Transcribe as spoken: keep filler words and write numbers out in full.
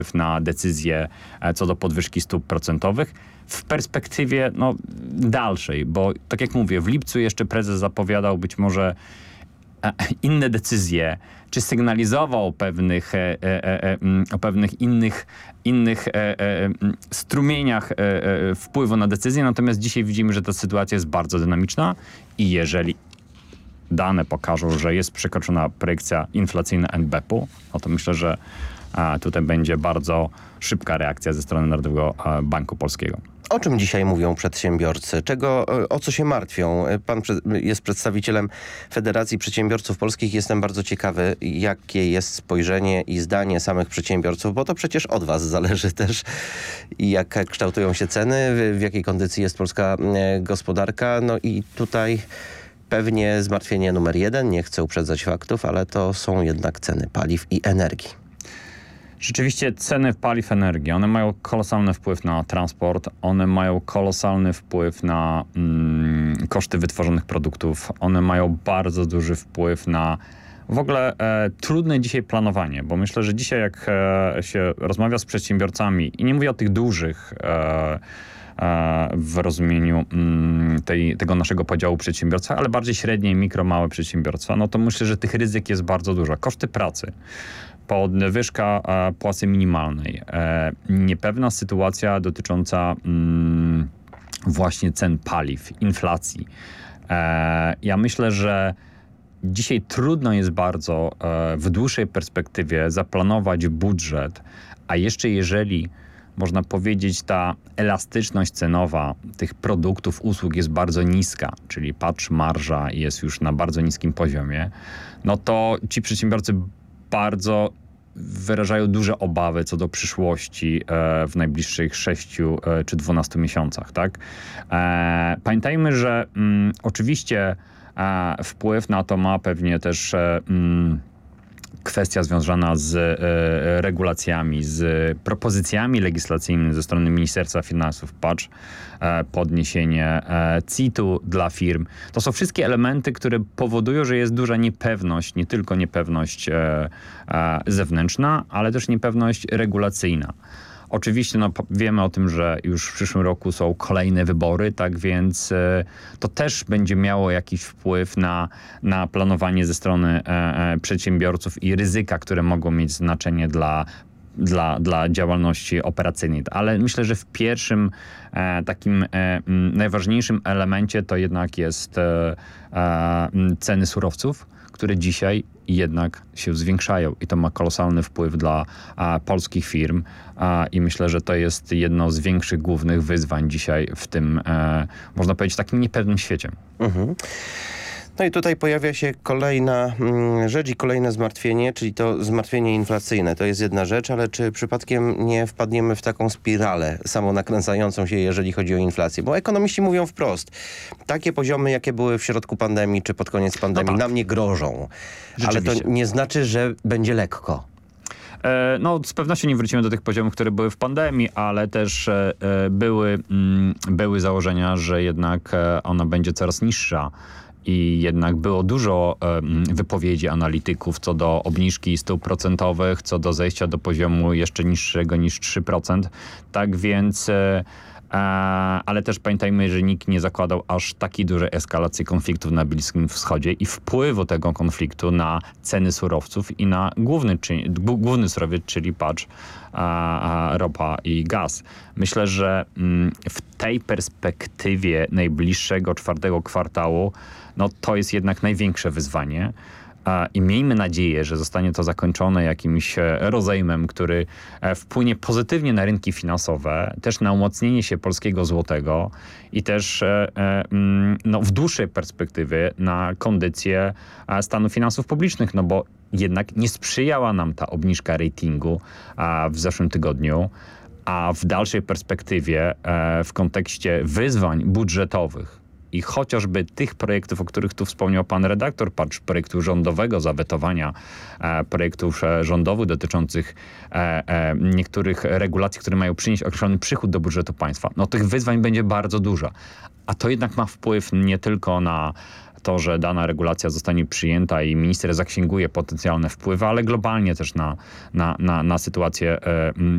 na decyzję co do podwyżki stóp procentowych w perspektywie no, dalszej, bo tak jak mówię, w lipcu jeszcze prezes zapowiadał być może inne decyzje, czy sygnalizował o pewnych, e, e, e, o pewnych innych, innych e, e, strumieniach e, e, wpływu na decyzje, natomiast dzisiaj widzimy, że ta sytuacja jest bardzo dynamiczna i jeżeli dane pokażą, że jest przekroczona projekcja inflacyjna en be pe u, no to myślę, że a, tutaj będzie bardzo szybka reakcja ze strony Narodowego Banku Polskiego. O czym dzisiaj mówią przedsiębiorcy? Czego, o co się martwią? Pan jest przedstawicielem Federacji Przedsiębiorców Polskich. Jestem bardzo ciekawy, jakie jest spojrzenie i zdanie samych przedsiębiorców, bo to przecież od was zależy też, jak kształtują się ceny, w jakiej kondycji jest polska gospodarka. No i tutaj pewnie zmartwienie numer jeden, nie chcę uprzedzać faktów, ale to są jednak ceny paliw i energii. Rzeczywiście ceny paliw, energii, one mają kolosalny wpływ na transport, one mają kolosalny wpływ na mm, koszty wytworzonych produktów, one mają bardzo duży wpływ na w ogóle e, trudne dzisiaj planowanie, bo myślę, że dzisiaj jak e, się rozmawia z przedsiębiorcami i nie mówię o tych dużych e, w rozumieniu tej, tego naszego podziału przedsiębiorstwa, ale bardziej średnie, mikro, małe przedsiębiorstwa, no to myślę, że tych ryzyk jest bardzo dużo. Koszty pracy, podwyżka płacy minimalnej, niepewna sytuacja dotycząca właśnie cen paliw, inflacji. Ja myślę, że dzisiaj trudno jest bardzo w dłuższej perspektywie zaplanować budżet, a jeszcze jeżeli można powiedzieć, ta elastyczność cenowa tych produktów, usług jest bardzo niska, czyli patrz, marża jest już na bardzo niskim poziomie, no to ci przedsiębiorcy bardzo wyrażają duże obawy co do przyszłości e, w najbliższych sześciu e, czy dwunastu miesiącach. Tak? E, pamiętajmy, że mm, oczywiście e, wpływ na to ma pewnie też e, mm, kwestia związana z e, regulacjami, z propozycjami legislacyjnymi ze strony Ministerstwa Finansów. Patrz, e, podniesienie e, C I T-u dla firm. To są wszystkie elementy, które powodują, że jest duża niepewność, nie tylko niepewność e, e, zewnętrzna, ale też niepewność regulacyjna. Oczywiście no, wiemy o tym, że już w przyszłym roku są kolejne wybory, tak więc e, to też będzie miało jakiś wpływ na, na planowanie ze strony e, e, przedsiębiorców i ryzyka, które mogą mieć znaczenie dla Dla, dla działalności operacyjnej. Ale myślę, że w pierwszym e, takim e, m, najważniejszym elemencie to jednak jest e, e, ceny surowców, które dzisiaj jednak się zwiększają i to ma kolosalny wpływ dla a, polskich firm a, i myślę, że to jest jedno z większych głównych wyzwań dzisiaj w tym, e, można powiedzieć, takim niepewnym świecie. Mhm. No i tutaj pojawia się kolejna mm, rzecz i kolejne zmartwienie, czyli to zmartwienie inflacyjne. To jest jedna rzecz, ale czy przypadkiem nie wpadniemy w taką spiralę samonakręcającą się, jeżeli chodzi o inflację? Bo ekonomiści mówią wprost, takie poziomy, jakie były w środku pandemii czy pod koniec pandemii, no tak, nam nie grożą. Ale to nie znaczy, że będzie lekko. No, z pewnością nie wrócimy do tych poziomów, które były w pandemii, ale też e, były, mm, były założenia, że jednak ona będzie coraz niższa. I jednak było dużo e, wypowiedzi analityków co do obniżki stóp procentowych, co do zejścia do poziomu jeszcze niższego niż trzy procent. Tak więc, e, e, ale też pamiętajmy, że nikt nie zakładał aż takiej dużej eskalacji konfliktów na Bliskim Wschodzie i wpływu tego konfliktu na ceny surowców i na główny, czy, główny surowiec, czyli patrz, a, a, ropa i gaz. Myślę, że mm, w tej perspektywie najbliższego czwartego kwartału no to jest jednak największe wyzwanie i miejmy nadzieję, że zostanie to zakończone jakimś rozejmem, który wpłynie pozytywnie na rynki finansowe, też na umocnienie się polskiego złotego i też no, w dłuższej perspektywie na kondycję stanu finansów publicznych, no bo jednak nie sprzyjała nam ta obniżka ratingu w zeszłym tygodniu, a w dalszej perspektywie w kontekście wyzwań budżetowych i chociażby tych projektów, o których tu wspomniał pan redaktor, patrz, projektu rządowego, zawetowania e, projektów e, rządowych dotyczących e, e, niektórych regulacji, które mają przynieść określony przychód do budżetu państwa, no tych wyzwań będzie bardzo dużo. A to jednak ma wpływ nie tylko na to, że dana regulacja zostanie przyjęta i minister zaksięguje potencjalne wpływy, ale globalnie też na, na, na, na sytuację e,